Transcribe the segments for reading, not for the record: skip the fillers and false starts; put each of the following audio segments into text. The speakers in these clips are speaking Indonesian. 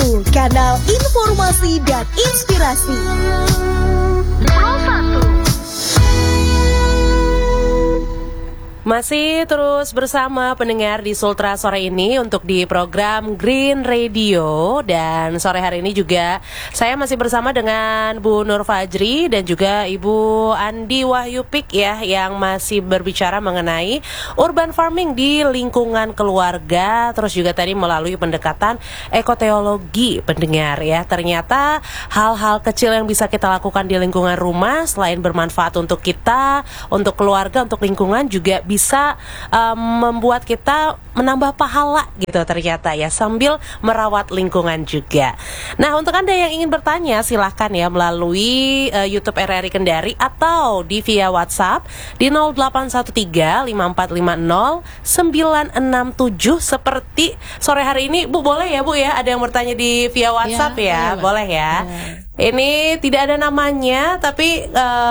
1, kanal informasi dan inspirasi. Pro 1. Masih terus bersama pendengar di Sultra sore ini untuk di program Green Radio. Dan sore hari ini juga saya masih bersama dengan Bu Nur Fajri dan juga Ibu Andi Wahyupik ya, yang masih berbicara mengenai urban farming di lingkungan keluarga. Terus juga tadi melalui pendekatan ekoteologi pendengar ya. Ternyata hal-hal kecil yang bisa kita lakukan di lingkungan rumah selain bermanfaat untuk kita, untuk keluarga, untuk lingkungan, juga bisa membuat kita menambah pahala gitu ternyata ya, sambil merawat lingkungan juga. Nah, untuk Anda yang ingin bertanya silahkan ya melalui YouTube RRI Kendari atau di via WhatsApp di 0813-5450-967 seperti sore hari ini. Bu, boleh ya Bu ya, ada yang bertanya di via WhatsApp ya? Boleh ya. Ini tidak ada namanya tapi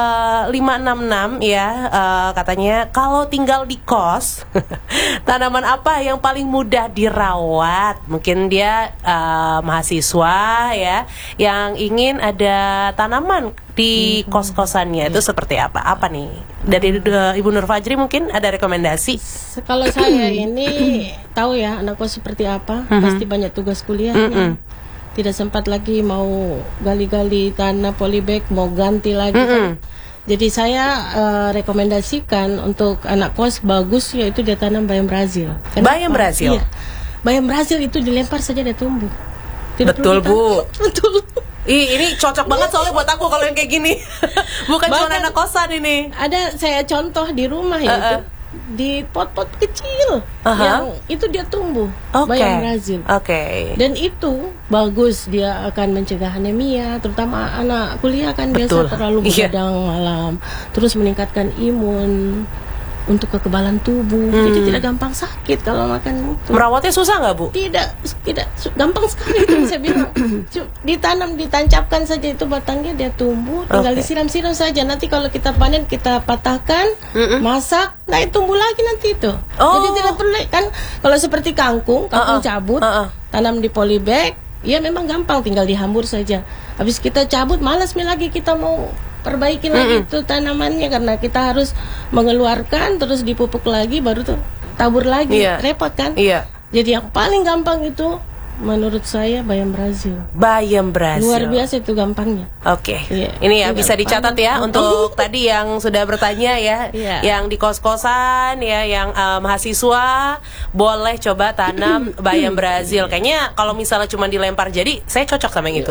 566 ya, katanya kalau tinggal di kos tanaman apa yang paling mudah dirawat? Mungkin dia mahasiswa ya yang ingin ada tanaman di kos-kosannya. Itu seperti apa? Apa nih? Dari Ibu Nur Fajri mungkin ada rekomendasi? Kalau saya ini tahu ya anak kos seperti apa, pasti banyak tugas kuliahnya. Tidak sempat lagi mau gali-gali tanah polybag, mau ganti lagi kan. Jadi saya rekomendasikan untuk anak kos bagus yaitu dia tanam bayam Brazil. Bayam Brazil? Iya. Bayam Brazil itu dilempar saja dia tumbuh. Betul Bu. Betul. Ini cocok banget soalnya buat aku kalau yang kayak gini. Bukan cuma anak kosan ini. Ada saya contoh di rumah ya, di pot-pot kecil yang itu dia tumbuh bayam Brazil. Dan itu bagus, dia akan mencegah anemia, terutama anak kuliah kan biasa terlalu begadang malam, terus meningkatkan imun untuk kekebalan tubuh. Jadi tidak gampang sakit kalau makan itu. Merawatnya susah nggak Bu? Tidak gampang sekali kan saya bilang. Ditanam, ditancapkan saja itu batangnya, dia tumbuh, tinggal disiram-siram saja. Nanti kalau kita panen kita patahkan, masak, nah tumbuh lagi nanti itu. Jadi tidak perlu kan kalau seperti kangkung cabut, tanam di polybag, ya memang gampang, tinggal dihambur saja. Habis kita cabut, malas lagi kita mau perbaikin lagi itu tanamannya, karena kita harus mengeluarkan terus dipupuk lagi baru tuh tabur lagi, repot kan. Jadi yang paling gampang itu menurut saya bayam Brazil. Bayam Brazil. Luar biasa itu gampangnya. Ini ya bisa dicatat ya untuk tadi yang sudah bertanya ya, yang di kos-kosan ya, yang mahasiswa boleh coba tanam bayam Brazil. Kayaknya kalau misalnya cuma dilempar jadi, saya cocok sama yang itu.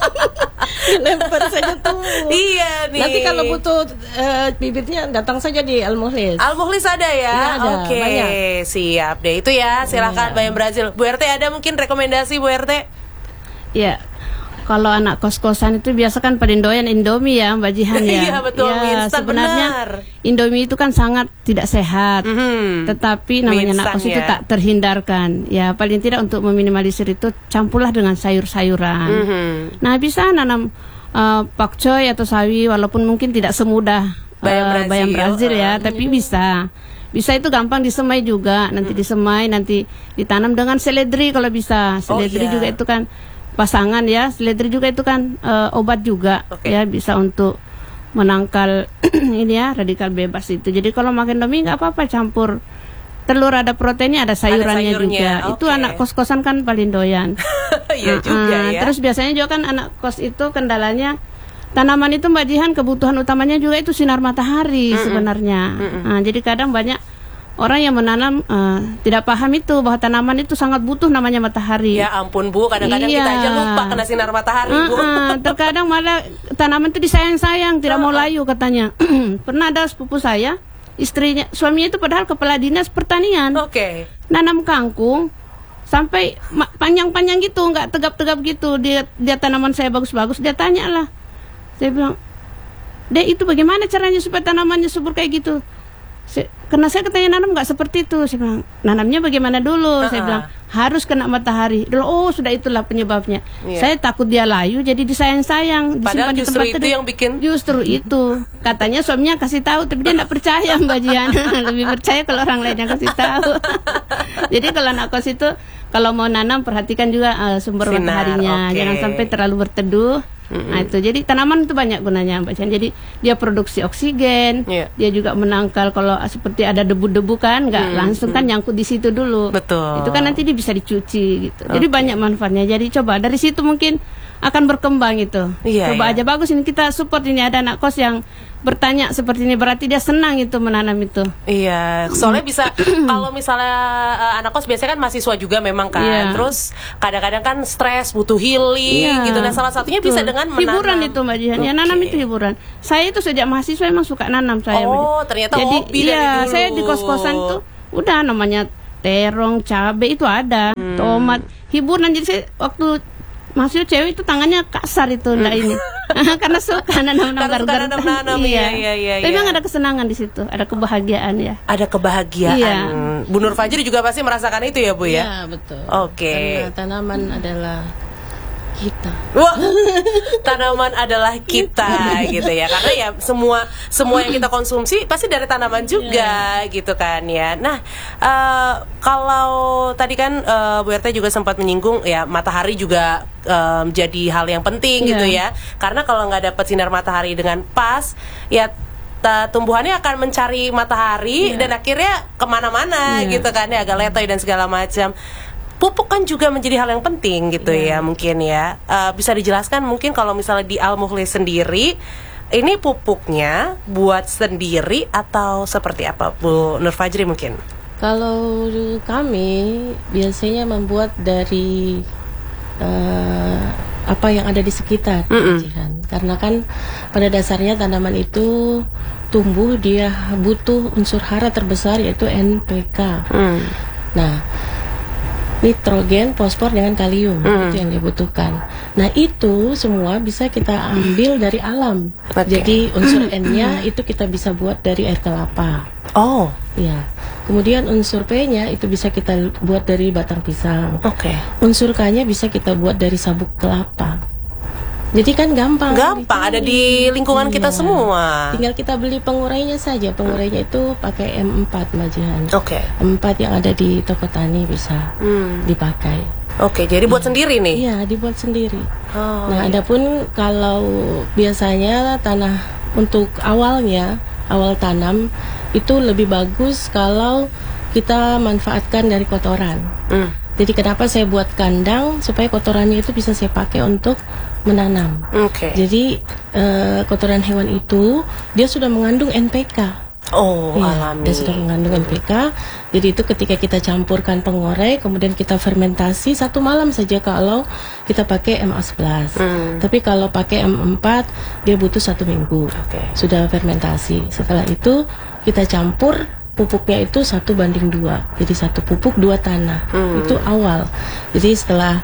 Lempar saja tuh. Iya nih. Nanti kalau butuh bibitnya datang saja di Al-Mukhlis. Al-Mukhlis ada ya? Oke, siap deh. Itu ya, silakan bayam Brazil. Bu RT ada mungkin rekomendasi Bu RT? Ya, kalau anak kos-kosan itu biasa kan pada doyan Indomie ya Mbak Jihan ya. Iya betul, ya, sebenarnya benar. Indomie itu kan sangat tidak sehat. Tetapi namanya anak kos itu tak terhindarkan. Ya paling tidak untuk meminimalisir itu campurlah dengan sayur-sayuran. Nah bisa nanam pakcoy atau sawi, walaupun mungkin tidak semudah bayam Brazil ya, tapi bisa itu gampang disemai juga. Nanti disemai, nanti ditanam dengan seledri kalau bisa. Seledri juga itu kan pasangan ya, seledri juga itu kan obat juga ya, bisa untuk menangkal ini ya radikal bebas itu. Jadi kalau makan Indomie nggak apa-apa, campur telur, ada proteinnya, ada sayurannya juga. Itu anak kos-kosan kan paling doyan. Iya juga ya. Terus biasanya juga kan anak kos itu kendalanya tanaman itu Mbak Jihan, kebutuhan utamanya juga itu sinar matahari sebenarnya. Nah, jadi kadang banyak orang yang menanam tidak paham itu bahwa tanaman itu sangat butuh namanya matahari. Ya ampun Bu, kadang-kadang kita aja lupa kena sinar matahari Bu. Terkadang malah tanaman itu disayang-sayang, tidak mau layu katanya. Pernah ada sepupu saya, suaminya itu padahal kepala dinas pertanian. Nanam kangkung sampai panjang-panjang gitu, nggak tegap-tegap gitu. Dia tanaman saya bagus-bagus, dia tanya lah. Saya bilang, "Dek, itu bagaimana caranya supaya tanamannya subur kayak gitu?" Karena saya katanya nanam nggak seperti itu. Saya bilang, nanamnya bagaimana dulu? Saya bilang, harus kena matahari dulu. Oh, sudah, itulah penyebabnya. Saya takut dia layu, jadi disayang-sayang, disimpan di tempat itu yang bikin. Justru itu. Katanya suaminya kasih tahu, tapi dia nggak percaya Mbak Jiana. Lebih percaya kalau orang lain yang kasih tahu. Jadi kalau anak kos itu kalau mau nanam perhatikan juga sumber Sinar, mataharinya, oke. jangan sampai terlalu berteduh. Nah itu jadi tanaman itu banyak gunanya Mbak Cian. Jadi dia produksi oksigen, Iya. dia juga menangkal kalau seperti ada debu-debu kan, nggak langsung kan nyangkut di situ dulu. Betul. Itu kan nanti dia bisa dicuci gitu. Jadi banyak manfaatnya. Jadi coba dari situ mungkin akan berkembang itu. Iya, Coba iya. aja bagus ini kita support, ini ada anak kos yang bertanya seperti ini, berarti dia senang itu menanam itu. Iya, soalnya bisa kalau misalnya anak kos biasanya kan mahasiswa juga memang kan, Iya. terus kadang-kadang kan stres, butuh healing Iya, gitu. Nah salah satunya betul. bisa dengan menanam. Hiburan itu Mbak Jihan. Ya nanam Oke. itu hiburan. Saya itu sejak mahasiswa emang suka nanam saya. Oh, Mbak. ternyata Jadi hobi dari iya, dulu. saya di kos-kosan tuh udah namanya terong, cabe itu ada, tomat, hiburan. Jadi saya waktu mahasiswa cewek itu tangannya kasar itu lah ini. Karena suka nanam-nanam Karena suka garuk-garuk. nanam-nanam, iya. Tapi memang ada kesenangan di situ, ada kebahagiaan ya. Ada kebahagiaan. Iya. Bu Nur Fajri juga pasti merasakan itu ya Bu ya. Ya, betul. Oke. Karena tanaman adalah kita. Wah, tanaman adalah kita gitu ya, karena ya semua yang kita konsumsi pasti dari tanaman juga gitu kan ya. Nah kalau tadi kan Bu RT juga sempat menyinggung ya matahari juga jadi hal yang penting gitu ya, karena kalau nggak dapat sinar matahari dengan pas ya tumbuhannya akan mencari matahari dan akhirnya kemana-mana gitu kan ya, agak letoy dan segala macam. Pupuk kan juga menjadi hal yang penting gitu ya mungkin ya. Bisa dijelaskan mungkin kalau misalnya di Al Mukhlis sendiri ini pupuknya buat sendiri atau seperti apa Bu Nur Fajri mungkin? Kalau kami biasanya membuat dari apa yang ada di sekitar Jihan. Karena kan pada dasarnya tanaman itu tumbuh dia butuh unsur hara terbesar yaitu NPK. Nah, nitrogen, fosfor dengan kalium itu yang dibutuhkan. Nah itu semua bisa kita ambil dari alam. Jadi unsur N-nya itu kita bisa buat dari air kelapa. Oh, Ya. Kemudian unsur P-nya itu bisa kita buat dari batang pisang. oke. Unsur K-nya bisa kita buat dari sabuk kelapa. Jadi kan gampang. Gampang ada di lingkungan kita semua. Tinggal kita beli pengurainya saja. Pengurainya itu pakai M4 Majihan. Oke. M4 yang ada di toko tani bisa dipakai. Oke, jadi buat sendiri nih. Iya, dibuat sendiri. Oh, Nah, adapun kalau biasanya tanah untuk awal tanam itu lebih bagus kalau kita manfaatkan dari kotoran. Jadi kenapa saya buat kandang supaya kotorannya itu bisa saya pakai untuk menanam. Oke. Jadi kotoran hewan itu dia sudah mengandung NPK. Oh, Iya, alami. dia sudah mengandung NPK. Jadi itu ketika kita campurkan pengorai, kemudian kita fermentasi 1 malam saja kalau kita pakai MA11. Tapi kalau pakai M4, dia butuh 1 minggu. Oke. Sudah fermentasi. Setelah itu kita campur pupuknya itu 1:2. Jadi 1 pupuk 2 tanah. Itu awal. Jadi setelah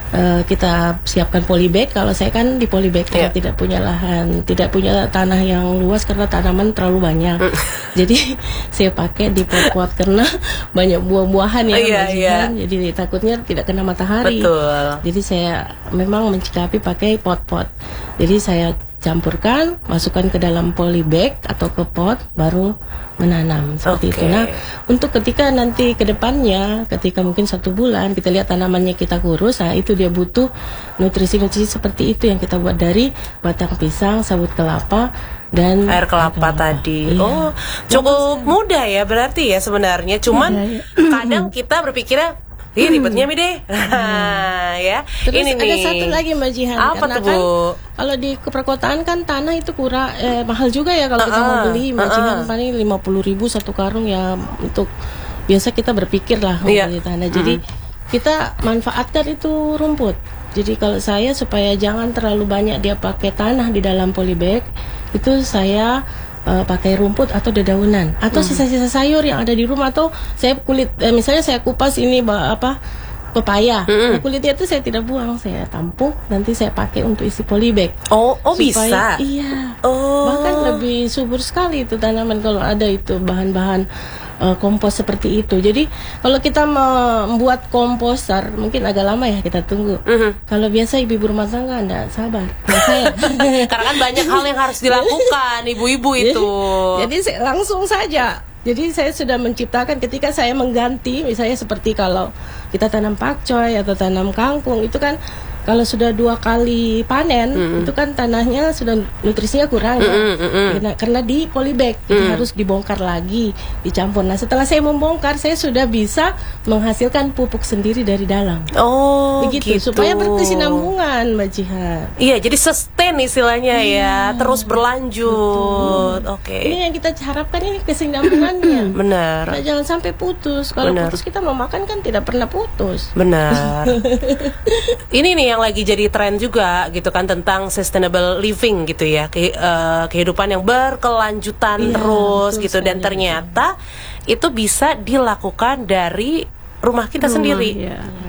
kita siapkan polybag. Kalau saya kan di polybag karena tidak punya lahan, tidak punya tanah yang luas karena tanaman terlalu banyak. Jadi saya pakai di pot-pot karena banyak buah-buahan ya, Majikan. Jadi takutnya tidak kena matahari. Betul. Jadi saya memang mencikapi pakai pot-pot. Jadi saya campurkan, masukkan ke dalam polybag atau ke pot, baru menanam seperti itu. Nah, untuk ketika nanti ke depannya, ketika mungkin 1 bulan kita lihat tanamannya kita kurus, nah itu dia butuh nutrisi-nutrisi seperti itu yang kita buat dari batang pisang, sabut kelapa, dan Air kelapa tadi. Iya. Oh, cukup mudah ya berarti ya sebenarnya. Cuman kadang kita berpikirnya ribetnya mi deh. Ya. Terus Ini ada nih. satu lagi Mbak Jihan. Apa karena tuh, Bu? kan kalau di perkotaan kan tanah itu kurang mahal juga ya kalau kita mau beli. Mbak Jihan paling 50.000 1 karung ya, untuk biasa kita berpikir lah mau beli tanah. Jadi kita manfaatkan itu rumput. Jadi kalau saya supaya jangan terlalu banyak dia pakai tanah di dalam polybag, itu saya pakai rumput atau dedaunan atau sisa-sisa sayur yang ada di rumah, atau saya misalnya saya kupas ini pepaya, kulitnya itu saya tidak buang, saya tampuk, nanti saya pakai untuk isi polybag. Oh Supaya, bisa. Iya. Oh. Bahkan lebih subur sekali itu tanaman kalau ada itu bahan-bahan kompos seperti itu. Jadi kalau kita membuat komposter mungkin agak lama ya kita tunggu. Kalau biasa ibu-ibu rumah tangga enggak sabar. Karena kan banyak hal yang harus dilakukan ibu-ibu itu. Jadi langsung saja. Jadi saya sudah menciptakan ketika saya mengganti, misalnya seperti kalau kita tanam pakcoy atau tanam kangkung, itu kan kalau sudah 2 kali panen, itu kan tanahnya sudah nutrisinya kurang ya. Karena di polybag, jadi harus dibongkar lagi, dicampur. Nah setelah saya membongkar, saya sudah bisa menghasilkan pupuk sendiri dari dalam. Oh, begitu. gitu. Supaya berkesinambungan, Mbak Jihan. Iya, jadi sustain istilahnya ya, terus berlanjut. Oke. Ini yang kita harapkan, ini kesinambungannya. Benar. Nah, jangan sampai putus. Kalau putus kita mau makan kan tidak pernah putus. Benar. Ini nih yang lagi jadi tren juga gitu kan, tentang sustainable living gitu ya, kehidupan yang berkelanjutan terus gitu, dan ternyata itu bisa dilakukan dari rumah kita sendiri.